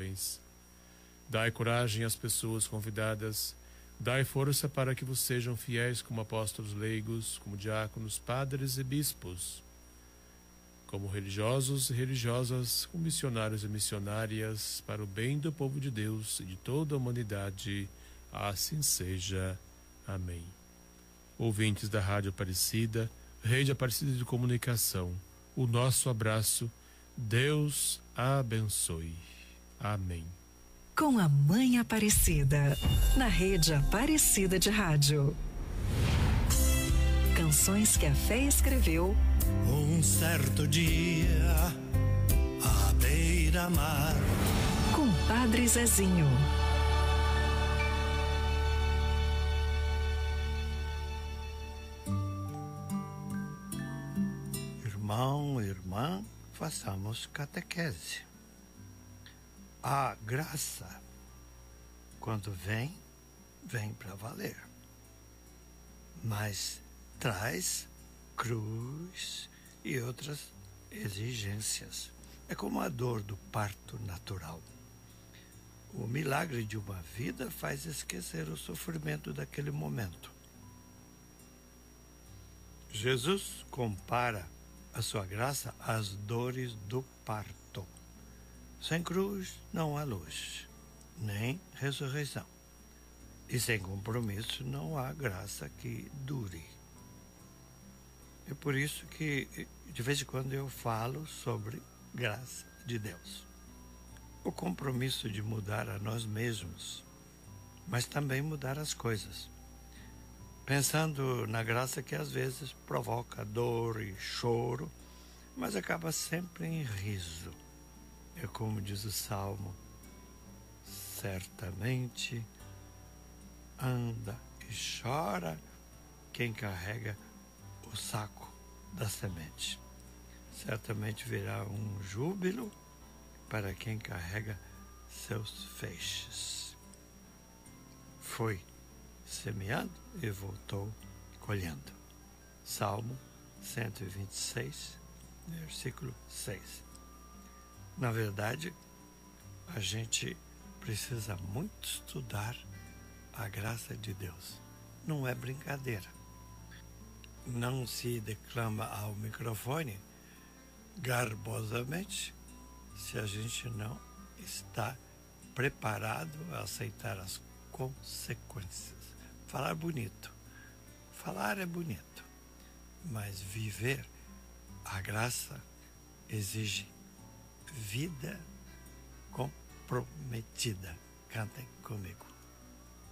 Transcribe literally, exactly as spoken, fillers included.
corações. Dai coragem às pessoas convidadas, dai força para que vos sejam fiéis como apóstolos leigos, como diáconos, padres e bispos, como religiosos e religiosas, como missionários e missionárias, para o bem do povo de Deus e de toda a humanidade. Assim seja. Amém. Ouvintes da Rádio Aparecida, Rede Aparecida de Comunicação, o nosso abraço. Deus abençoe. Amém. Com a Mãe Aparecida, na Rede Aparecida de Rádio. Canções que a fé escreveu. Um certo dia, à beira-mar, com Padre Zezinho. Irmão, irmã, façamos catequese. A graça, quando vem, vem para valer. Mas traz cruz e outras exigências. É como a dor do parto natural. O milagre de uma vida faz esquecer o sofrimento daquele momento. Jesus compara a sua graça às dores do parto. Sem cruz não há luz, nem ressurreição. E sem compromisso não há graça que dure. É por isso que, de vez em quando, eu falo sobre graça de Deus. O compromisso de mudar a nós mesmos, mas também mudar as coisas. Pensando na graça que às vezes provoca dor e choro, mas acaba sempre em riso. É como diz o Salmo: certamente anda e chora quem carrega o saco da semente. Certamente virá um júbilo para quem carrega seus feixes. Foi semeando e voltou colhendo. Salmo cento e vinte e seis, versículo seis. Na verdade, a gente precisa muito estudar a graça de Deus. Não é brincadeira. Não se declama ao microfone garbosamente se a gente não está preparado a aceitar as consequências. Falar bonito. Falar é bonito. Mas viver a graça exige vida comprometida. Cantem comigo.